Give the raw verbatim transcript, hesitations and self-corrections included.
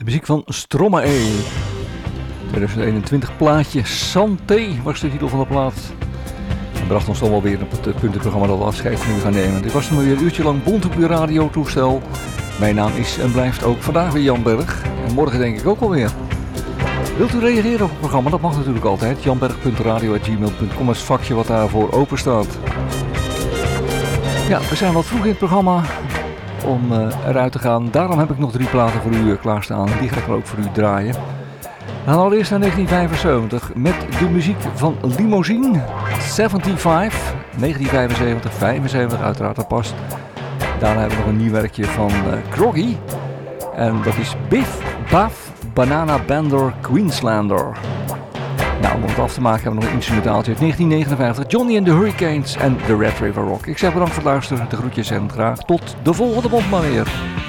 De muziek van Stromae. tweeduizend eenentwintig plaatje Santé was de titel van de plaat. En bracht ons dan wel weer op het punt in het programma dat we afscheid van u gaan nemen. Dit was nog weer een uurtje lang Bont op uw radiotoestel. Mijn naam is en blijft ook vandaag weer Jan Berg. En morgen denk ik ook alweer. Wilt u reageren op het programma? Dat mag natuurlijk altijd. janberg punt radio apenstaartje gmail punt com is het vakje wat daarvoor open staat. Ja, we zijn wat vroeg in het programma om uh, eruit te gaan. Daarom heb ik nog drie platen voor u uh, klaarstaan. Die ga ik wel ook voor u draaien. We gaan allereerst naar negentien vijfenzeventig met de muziek van Limousine. zevenenvijftig, negentien vijfenzeventig, vijfenzeventig uiteraard, dat past. Daarna hebben we nog een nieuw werkje van uh, Groggy. En dat is Biff Buff Banana Bender Queenslander. Nou, om het af te maken hebben we nog een instrumentaaltje uit negentien negenenvijftig. Johnny and the Hurricanes en The Red River Rock. Ik zeg bedankt voor het luisteren, de groetjes en graag tot de volgende bond maar weer.